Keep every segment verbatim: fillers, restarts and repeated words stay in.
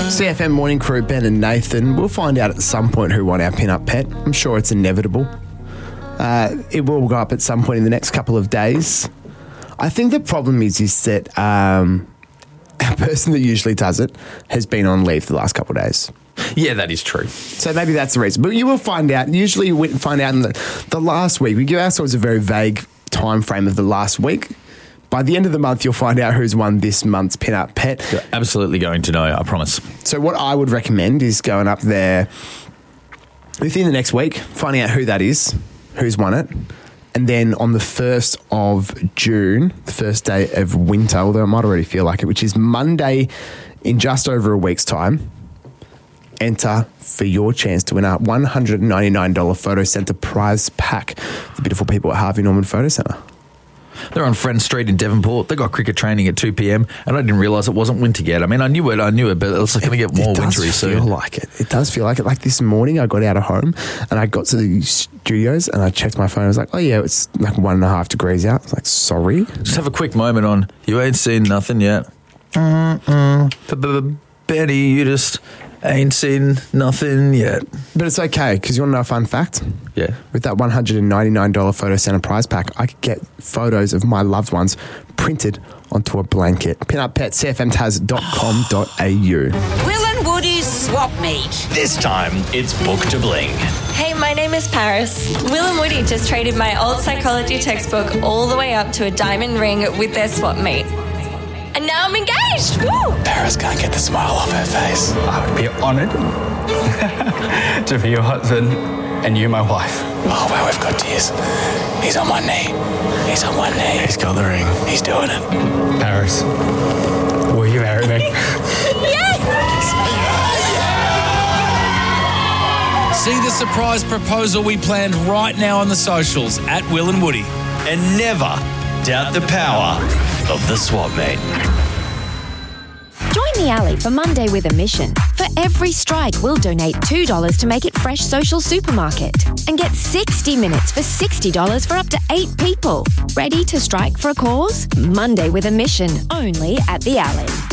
C F M Morning Crew, Ben and Nathan. We'll find out at some point who won our pin-up pet. I'm sure it's inevitable. Uh, it will go up at some point in the next couple of days. I think the problem is, is that um, our person that usually does it has been on leave the last couple of days. Yeah, that is true. So maybe that's the reason. But you will find out. Usually you wouldn't find out in the, the last week. We give ourselves a very vague time frame of the last week. By the end of the month, you'll find out who's won this month's pin-up pet. You're absolutely going to know, I promise. So what I would recommend is going up there within the next week, finding out who that is, who's won it, and then on the first of June, the first day of winter, although it might already feel like it, which is Monday in just over a week's time, enter for your chance to win a one hundred ninety-nine dollars Photo Centre prize pack. The beautiful people at Harvey Norman Photo Centre. They're on Friend Street in Devonport. They got cricket training at two p.m. and I didn't realise it wasn't winter yet. I mean, I knew it, I knew it, but it's going to get more wintry soon. It does feel like it. It does feel like it. Like this morning, I got out of home and I got to the studios and I checked my phone. I was like, oh yeah, it's like one and a half degrees out. I was like, sorry. Just have a quick moment on, you ain't seen nothing yet. Mm-mm. Benny, you just ain't seen nothing yet. But it's okay, because you want to know a fun fact? Yeah. With that one hundred ninety-nine dollars Photo Centre prize pack, I could get photos of my loved ones printed onto a blanket. pin up pet c f m taz dot com dot a u. Will and Woody's swap meet. This time, it's book to bling. Hey, my name is Paris. Will and Woody just traded my old psychology textbook all the way up to a diamond ring with their swap meet. And now I'm engaged! Woo! Paris can't get the smile off her face. I would be honoured to be your husband and you my wife. Oh, wow, we've got tears. He's on one knee. He's on one knee. He's got the ring. He's doing it. Paris, will you marry me? Yes! See the surprise proposal we planned right now on the socials at Will and Woody. And never doubt the power of the swap meet. Join the Alley for Monday with a mission. For every strike, we'll donate two dollars to Make It Fresh Social Supermarket. And get sixty minutes for sixty dollars for up to eight people. Ready to strike for a cause? Monday with a mission, only at the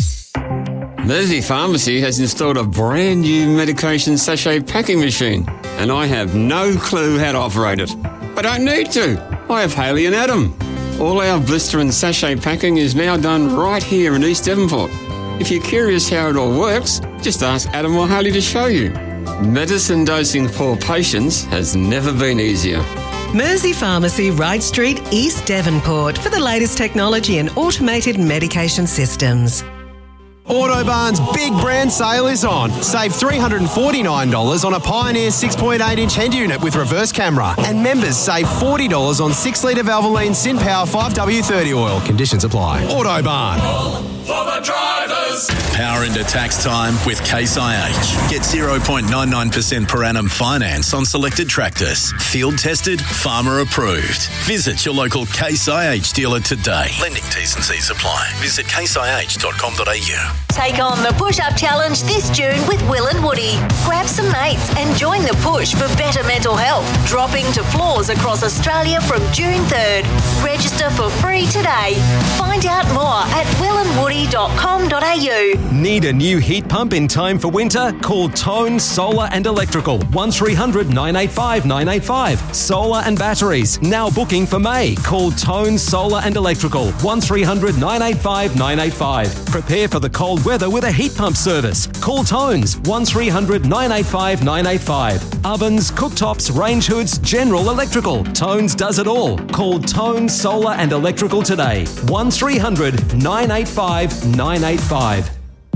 Alley. Mersey Pharmacy has installed a brand new medication sachet packing machine, and I have no clue how to operate it. I don't need to. I have Haley and Adam. All our blister and sachet packing is now done right here in East Devonport. If you're curious how it all works, just ask Adam or Haley to show you. Medicine dosing for patients has never been easier. Mersey Pharmacy, Wright Street, East Devonport, for the latest technology and automated medication systems. Autobarn's big brand sale is on. Save three hundred forty-nine dollars on a Pioneer six point eight inch head unit with reverse camera. And members save forty dollars on six litre Valvoline SynPower five W thirty oil. Conditions apply. Autobarn. For the drivers. Power into tax time with Case I H. Get zero point nine nine percent per annum finance on selected tractors. Field tested, farmer approved. Visit your local Case I H dealer today. Lending T's and C's apply. Visit case i h dot com dot a u. Take on the push-up challenge this June with Will and Woody. Grab some mates and join the push for better mental health. Dropping to floors across Australia from June third. Register for free today. Find out more at will and woody dot com dot a u. Need a new heat pump in time for winter? Call Tone Solar and Electrical. one three hundred nine eight five nine eight five. Solar and batteries. Now booking for May. Call Tone Solar and Electrical. one three hundred nine eight five nine eight five. Prepare for the cold weather with a heat pump service. Call Tones. one three hundred nine eight five nine eight five. Ovens, cooktops, range hoods, general electrical. Tones does it all. Call Tone Solar and Electrical today. one three hundred nine eight five nine eight five.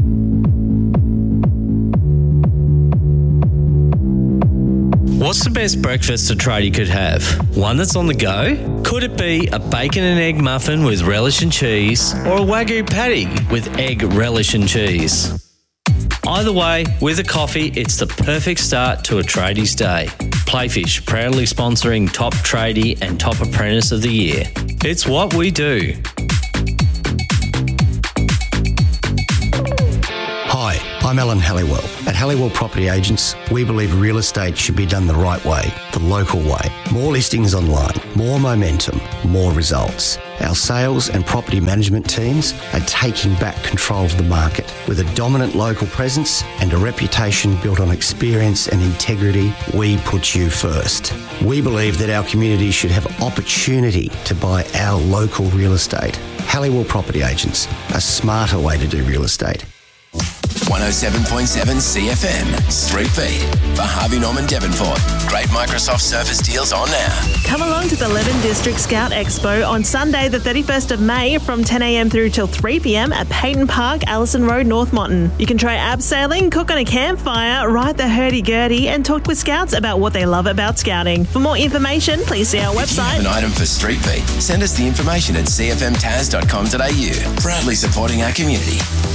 What's the best breakfast a tradie could have? One that's on the go? Could it be a bacon and egg muffin with relish and cheese, or a Wagyu patty with egg, relish and cheese? Either way, with a coffee, it's the perfect start to a tradie's day. Playfish, proudly sponsoring Top Tradie and Top Apprentice of the Year. It's what we do. Hi, I'm Alan Halliwell. At Halliwell Property Agents, we believe real estate should be done the right way, the local way. More listings online, more momentum, more results. Our sales and property management teams are taking back control of the market. With a dominant local presence and a reputation built on experience and integrity, we put you first. We believe that our community should have opportunity to buy our local real estate. Halliwell Property Agents, a smarter way to do real estate. one oh seven point seven C F M, Street Beat for Harvey Norman Devonport. Great Microsoft Surface deals on now. Come along to the Leven District Scout Expo on Sunday the thirty-first of May from ten a.m. through till three p.m. at Peyton Park, Allison Road, North Monton. You can try abseiling, cook on a campfire, ride the hurdy-gurdy and talk with scouts about what they love about scouting. For more information, please see our If you website. have an item for Street Beat, send us the information at c f m taz dot com dot a u. Proudly supporting our community.